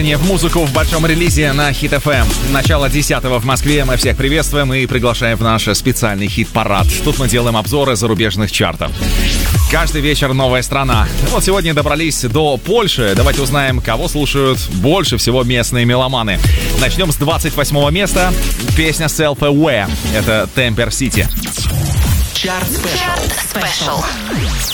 В музыку в большом релизе на Хит FM. Начало 10-го в Москве. Мы всех приветствуем и приглашаем в наш специальный хит-парад. Тут мы делаем обзоры зарубежных чартов. Каждый вечер новая страна. Вот сегодня добрались до Польши. Давайте узнаем, кого слушают больше всего местные меломаны. Начнем с 28-го места. Песня Self Aware. Это Temper City. Чарт Спешл.